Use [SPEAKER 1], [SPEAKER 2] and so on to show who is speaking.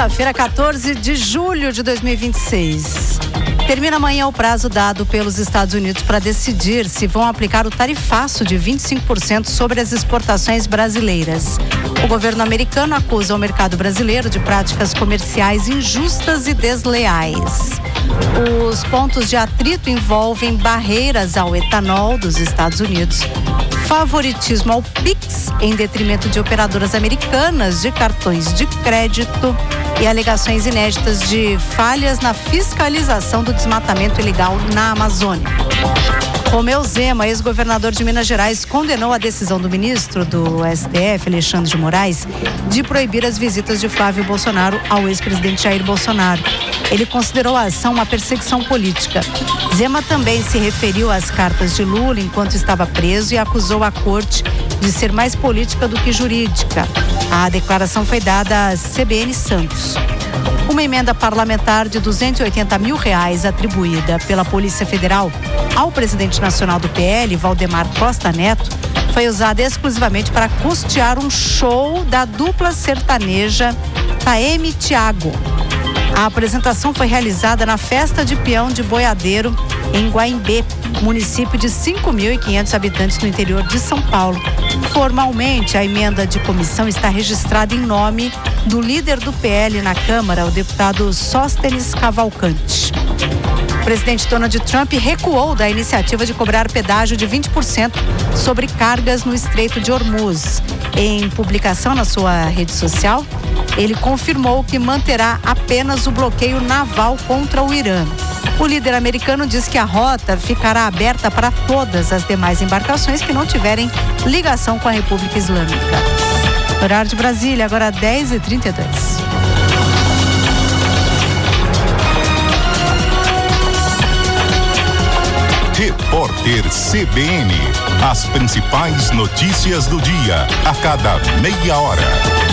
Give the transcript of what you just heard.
[SPEAKER 1] Quinta-feira, 14 de julho de 2026. Termina amanhã o prazo dado pelos Estados Unidos para decidir se vão aplicar o tarifaço de 25% sobre as exportações brasileiras. O governo americano acusa o mercado brasileiro de práticas comerciais injustas e desleais. Os pontos de atrito envolvem barreiras ao etanol dos Estados Unidos, favoritismo ao Pix em detrimento de operadoras americanas de cartões de crédito e alegações inéditas de falhas na fiscalização do desmatamento ilegal na Amazônia. Romeu Zema, ex-governador de Minas Gerais, condenou a decisão do ministro do STF, Alexandre de Moraes, de proibir as visitas de Flávio Bolsonaro ao ex-presidente Jair Bolsonaro. Ele considerou a ação uma perseguição política. Zema também se referiu às cartas de Lula enquanto estava preso e acusou a corte de ser mais política do que jurídica. A declaração foi dada à CBN Santos. Uma emenda parlamentar de R$280 mil atribuída pela Polícia Federal ao presidente nacional do PL, Valdemar Costa Neto, foi usada exclusivamente para custear um show da dupla sertaneja Taeme e Thiago. A apresentação foi realizada na Festa de Peão de Boiadeiro, em Guaimbê, município de 5.500 habitantes no interior de São Paulo. Formalmente, a emenda de comissão está registrada em nome do líder do PL na Câmara, o deputado Sóstenes Cavalcante. O presidente Donald Trump recuou da iniciativa de cobrar pedágio de 20% sobre cargas no Estreito de Hormuz. Em publicação na sua rede social, ele confirmou que manterá apenas o bloqueio naval contra o Irã. O líder americano diz que a rota ficará aberta para todas as demais embarcações que não tiverem ligação com a República Islâmica. Horário de Brasília, agora 10h32.
[SPEAKER 2] Repórter CBN. As principais notícias do dia, a cada meia hora.